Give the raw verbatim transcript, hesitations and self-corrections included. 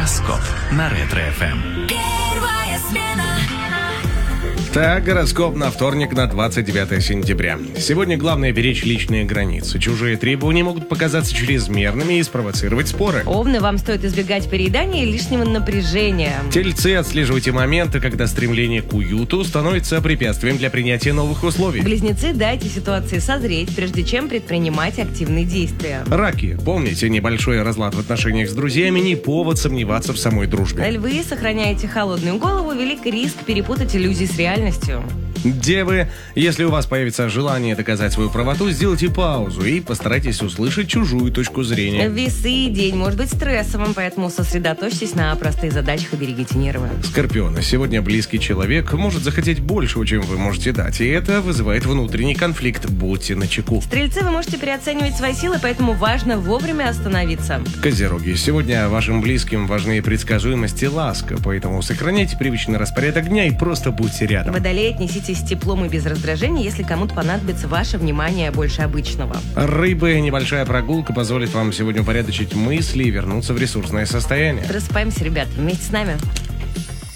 Гороскоп на Ретро-эф эм. Первая смена. Так, гороскоп на вторник, на двадцать девятое сентября. Сегодня главное беречь личные границы. Чужие требования могут показаться чрезмерными и спровоцировать споры. Овны, вам стоит избегать переедания и лишнего напряжения. Тельцы, отслеживайте моменты, когда стремление к уюту становится препятствием для принятия новых условий. Близнецы, дайте ситуации созреть, прежде чем предпринимать активные действия. Раки, помните, небольшой разлад в отношениях с друзьями не повод сомневаться в самой дружбе. Львы, сохраняете холодную голову, велик риск перепутать иллюзии с реальностью. Девы, если у вас появится желание доказать свою правоту, сделайте паузу и постарайтесь услышать чужую точку зрения. Весы, день может быть стрессовым, поэтому сосредоточьтесь на простых задачах и берегите нервы. Скорпионы, сегодня близкий человек может захотеть большего, чем вы можете дать, и это вызывает внутренний конфликт. Будьте начеку. Стрельцы, вы можете переоценивать свои силы, поэтому важно вовремя остановиться. Козероги, сегодня вашим близким важны предсказуемость и ласка, поэтому сохраняйте привычный распорядок дня и просто будьте рядом. Водолеи, отнеситесь с теплом и без раздражения, если кому-то понадобится ваше внимание больше обычного. Рыбы, небольшая прогулка позволит вам сегодня упорядочить мысли и вернуться в ресурсное состояние. Просыпаемся, ребят, вместе с нами.